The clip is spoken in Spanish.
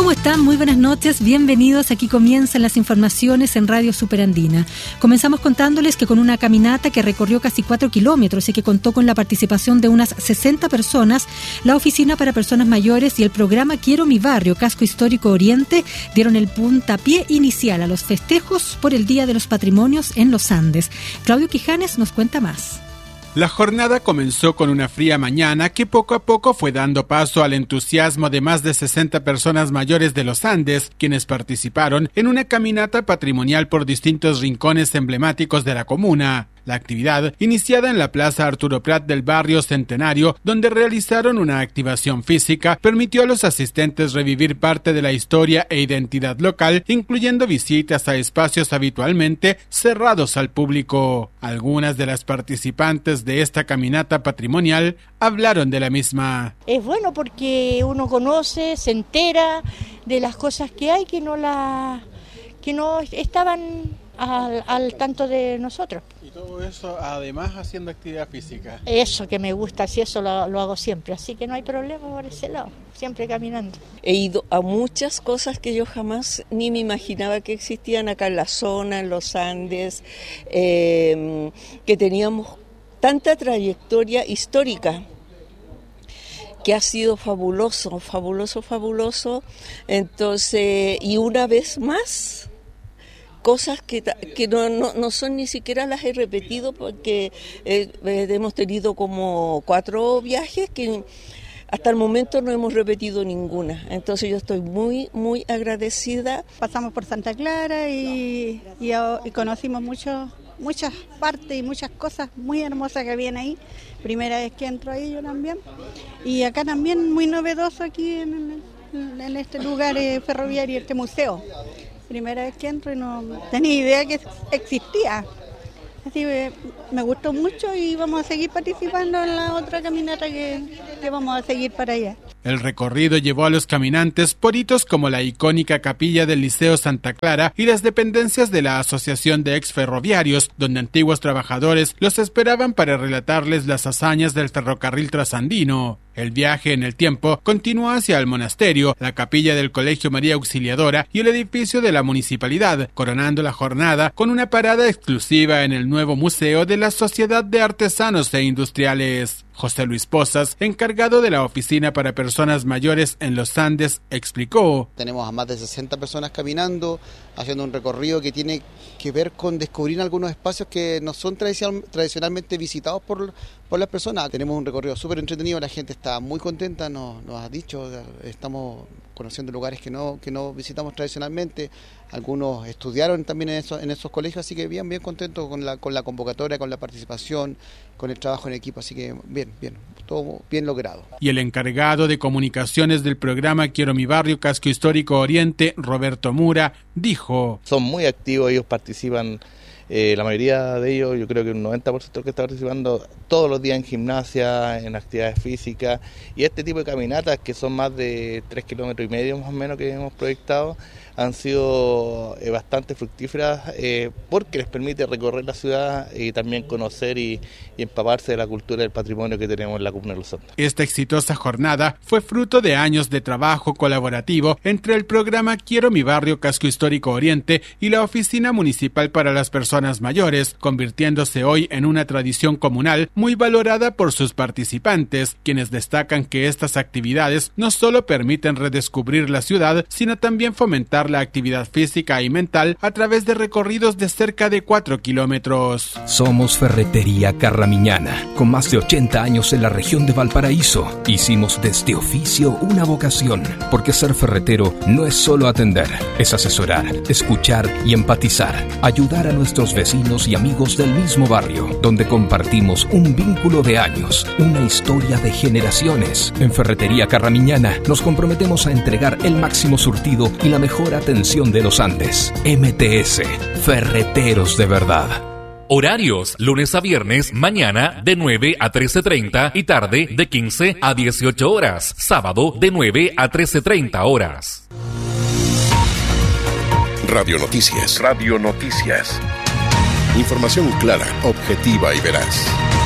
¿Cómo están? Muy buenas noches, bienvenidos. Aquí comienzan las informaciones en Radio Superandina. Comenzamos contándoles que con una caminata que recorrió casi 4 kilómetros y que contó con la participación de unas 60 personas, la Oficina para Personas Mayores y el programa Quiero mi Barrio, Casco Histórico Oriente, dieron el puntapié inicial a los festejos por el Día de los Patrimonios en los Andes. Claudio Quijanes nos cuenta más. La jornada comenzó con una fría mañana que poco a poco fue dando paso al entusiasmo de más de 60 personas mayores de los Andes, quienes participaron en una caminata patrimonial por distintos rincones emblemáticos de la comuna. La actividad, iniciada en la Plaza Arturo Prat del barrio Centenario, donde realizaron una activación física, permitió a los asistentes revivir parte de la historia e identidad local, incluyendo visitas a espacios habitualmente cerrados al público. Algunas de las participantes de esta caminata patrimonial hablaron de la misma. Es bueno porque uno conoce, se entera de las cosas que hay que no estaban al tanto de nosotros. Y todo eso además haciendo actividad física. Eso que me gusta, si eso lo hago siempre, así que no hay problema por ese lado, siempre caminando. He ido a muchas cosas que yo jamás ni me imaginaba que existían acá en la zona, en los Andes, que teníamos tanta trayectoria histórica, que ha sido fabuloso. Entonces, y una vez más, cosas que no son ni siquiera las he repetido porque hemos tenido como 4 viajes que hasta el momento no hemos repetido ninguna. Entonces yo estoy muy, muy agradecida. Pasamos por Santa Clara y conocimos muchas partes y muchas cosas muy hermosas que habían ahí. Primera vez que entro ahí yo también. Y acá también muy novedoso aquí en este lugar ferroviario, este museo. Primera vez que entro y no tenía idea que existía. Así que me gustó mucho y vamos a seguir participando en la otra caminata que vamos a seguir para allá. El recorrido llevó a los caminantes por hitos como la icónica capilla del Liceo Santa Clara y las dependencias de la Asociación de Exferroviarios, donde antiguos trabajadores los esperaban para relatarles las hazañas del ferrocarril trasandino. El viaje en el tiempo continuó hacia el monasterio, la capilla del Colegio María Auxiliadora y el edificio de la municipalidad, coronando la jornada con una parada exclusiva en el nuevo Museo de la Sociedad de Artesanos e Industriales. José Luis Pozas, encargado de la Oficina para Personas Mayores en los Andes, explicó. Tenemos a más de 60 personas caminando, haciendo un recorrido que tiene que ver con descubrir algunos espacios que no son tradicionalmente visitados por las personas. Tenemos un recorrido súper entretenido, la gente está muy contenta, nos ha dicho, estamos conociendo lugares que no visitamos tradicionalmente. Algunos estudiaron también en esos colegios, así que bien contentos con la convocatoria, con la participación, con el trabajo en equipo, así que bien, todo bien logrado. Y el encargado de comunicaciones del programa Quiero mi Barrio, Casco Histórico Oriente, Roberto Mura, dijo. Son muy activos, ellos participan, la mayoría de ellos, yo creo que un 90% que está participando todos los días en gimnasia, en actividades físicas, y este tipo de caminatas que son más de 3,5 kilómetros más o menos que hemos proyectado, han sido bastante fructíferas porque les permite recorrer la ciudad y también conocer y empaparse de la cultura y del patrimonio que tenemos en la comuna de Los Andes. Esta exitosa jornada fue fruto de años de trabajo colaborativo entre el programa Quiero mi Barrio, Casco Histórico Oriente y la Oficina Municipal para las Personas Mayores, convirtiéndose hoy en una tradición comunal muy valorada por sus participantes, quienes destacan que estas actividades no solo permiten redescubrir la ciudad, sino también fomentar la actividad física y mental a través de recorridos de cerca de 4 kilómetros. Somos Ferretería Carramiñana, con más de 80 años en la región de Valparaíso. Hicimos de este oficio una vocación, porque ser ferretero no es solo atender, es asesorar, escuchar y empatizar, ayudar a nuestros vecinos y amigos del mismo barrio, donde compartimos un vínculo de años, una historia de generaciones. En Ferretería Carramiñana nos comprometemos a entregar el máximo surtido y la mejor atención de los Andes. MTS, ferreteros de verdad. Horarios, lunes a viernes, mañana de 9 a 13:30 y tarde de 15 a 18 horas. Sábado de 9 a 13:30 horas. Radio Noticias. Información clara, objetiva y veraz.